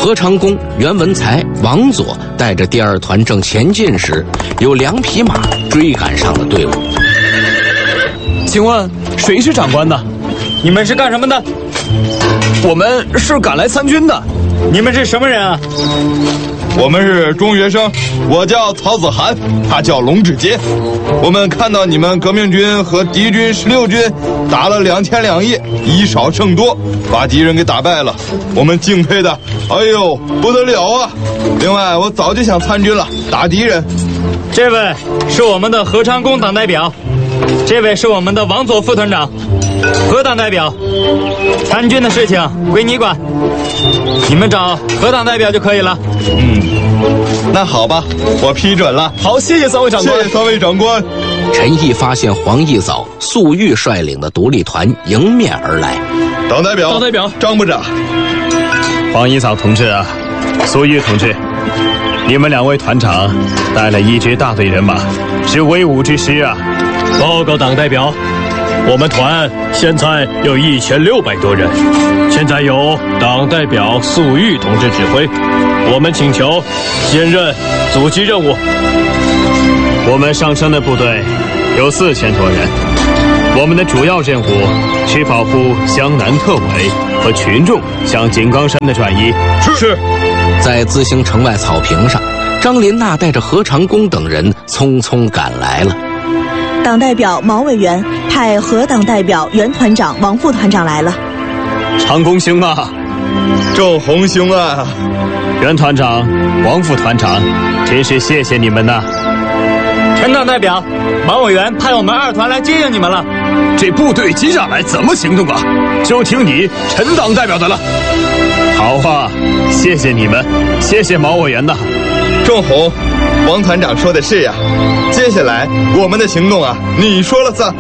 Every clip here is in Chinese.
何长工、袁文才、王佐带着第二团正前进时，有2匹马追赶上了队伍。 请问谁是长官呢？ 你们是干什么的？ 我们是赶来参军的。 你们是什么人啊？ 我们是中学生，我叫曹子涵，他叫龙志坚。我们看到你们革命军和敌军16军打了2天2夜，以少胜多，把敌人给打败了。我们敬佩的，哎呦，不得了啊！另外，我早就想参军了，打敌人。 这位是我们的何长工党代表，这位是我们的王佐副团长。何党代表，参军的事情归你管，你们找何党代表就可以了。 那好吧，我批准了。 好，谢谢3位长官。 谢谢3位长官。 陈毅发现黄义藻、粟裕率领的独立团迎面而来。 党代表，张部长。 黄义藻同志啊，粟裕同志，你们2位团长带了一支大队人马，是威武之师啊！ 报告党代表，我们团现在有1600多人，现在由党代表粟裕同志指挥，我们请求兼任阻击任务。 我们上升的部队有4000多人，我们的主要任务是保护湘南特委和群众向井冈山的转移。 是。 在资兴城外草坪上，张林娜带着何长工等人匆匆赶来了。 党代表毛委员派何党代表袁团长、王副团长来了。 长工兄啊， 仲洪兄啊， 袁团长、王副团长，真是谢谢你们呐！ 陈党代表，毛委员派我们2团来接应你们了。 这部队接下来怎么行动啊？就听你陈党代表的了。好啊，谢谢你们，谢谢毛委员呐。 仲洪，王团长说的是呀，接下来我们的行动啊，你说了算。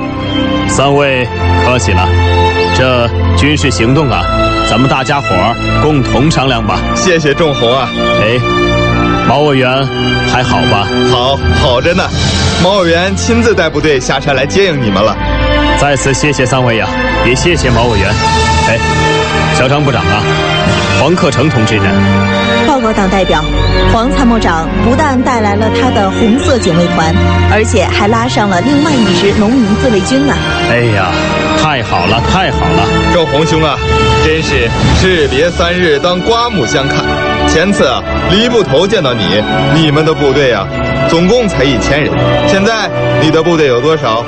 3位客气了，这军事行动啊，咱们大家伙儿共同商量吧。 谢谢仲洪啊。 哎，毛委员还好吧？ 好着呢。毛委员亲自带部队下山来接应你们了。 再次谢谢3位呀，也谢谢毛委员。哎，小张部长啊，黄克诚同志呢？ 报告党代表，黄参谋长不但带来了他的红色警卫团，而且还拉上了另外一支农民自卫军呢。 哎呀，太好了，太好了！ 仲洪兄啊，真是士别3日当刮目相看。前次啊，黎部头见到你们的部队啊，总共才1000人，现在你的部队有多少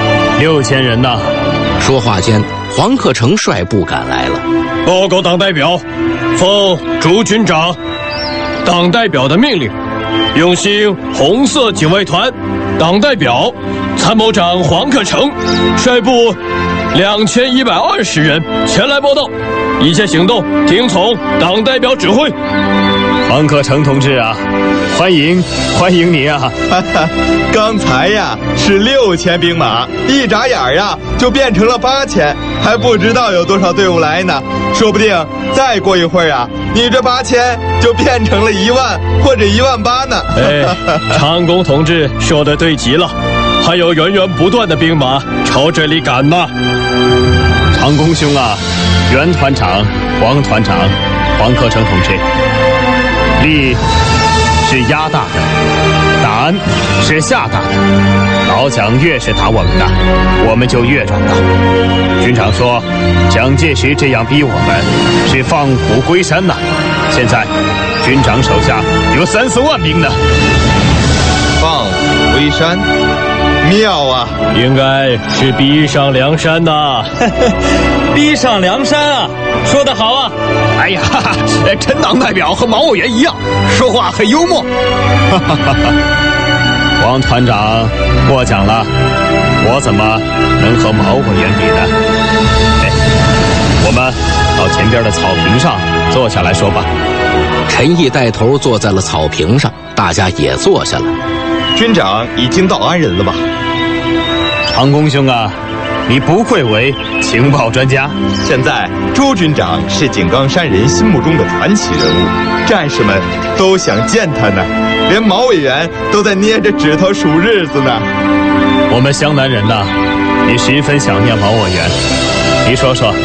？6000人呐！ 说话间，黄克诚率部赶来了。 报告党代表，奉朱军长党代表的命令，用兴红色警卫团党代表参谋长黄克诚率部2120人前来报道，一切行动听从党代表指挥。 黄克诚同志啊，欢迎你啊！ 刚才呀是6000兵马，一眨眼呀就变成了8000，还不知道有多少队伍来呢。说不定再过一会儿啊，你这8000就变成了10000或者18000呢。 哎，长工同志说的对极了，还有源源不断的兵马朝这里赶呢。 长工兄啊，袁团长、王团长、黄克诚同志，力是压大的，胆是下大的。老蒋越是打我们的，我们就越壮大。军长说，蒋介石这样逼我们，是放虎归山呐。现在，军长手下有3、4万兵呢。 放虎归山，妙啊！ 应该是逼上梁山呐。 逼上梁山啊，说得好啊！ 哎呀，陈党代表和毛委员一样，说话很幽默。王团长过奖了，我怎么能和毛委员比呢？哎，我们到前边的草坪上坐下来说吧。 陈毅带头坐在了草坪上，大家也坐下了。 军长已经到安仁了吧？ 长工兄啊，你不愧为情报专家。 现在朱军长是井冈山人心目中的传奇人物，战士们都想见他呢，连毛委员都在捏着指头数日子呢。 我们湘南人呐，也十分想念毛委员。你说说，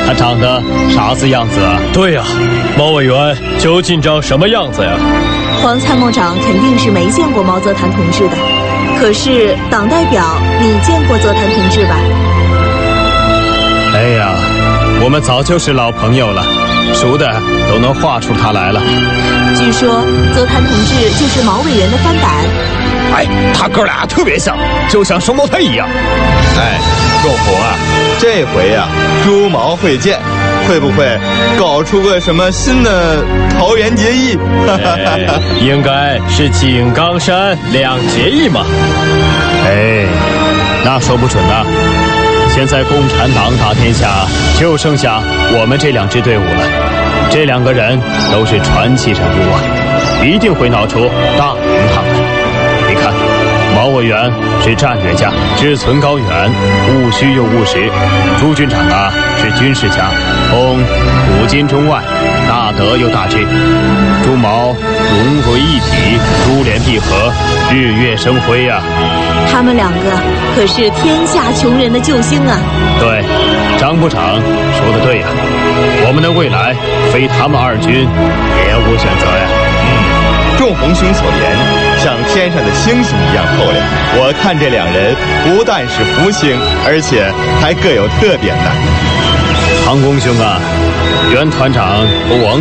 他长得啥子样子啊？ 对呀，毛委员究竟长什么样子呀？ 黄参谋长肯定是没见过毛泽谈同志的，可是党代表，你见过泽谈同志吧？ 哎呀，我们早就是老朋友了，熟的都能画出他来了。 据说泽谈同志就是毛委员的翻版。 哎，他哥俩特别像，就像双胞胎一样。 哎，仲红啊，这回呀，朱毛会见，会不会搞出个什么新的桃园结义？ 应该是井冈山两结义嘛。 哎，那说不准呢。现在共产党打天下，就剩下我们这2支队伍了。这2个人都是传奇人物啊，一定会闹出大名堂的。你看，毛委员是战略家，志存高远，务虚又务实；朱军长啊是军事家，通古今中外，大德又大智。朱毛融为一体，珠联璧合，日月生辉呀。 他们2个可是天下穷人的救星啊！ 对，张部长说的对呀，我们的未来非他们2军别无选择呀。 仲红兄所言，像天上的星星一样透亮。我看这2人不但是福星，而且还各有特点呢。 唐公兄啊，袁团长和王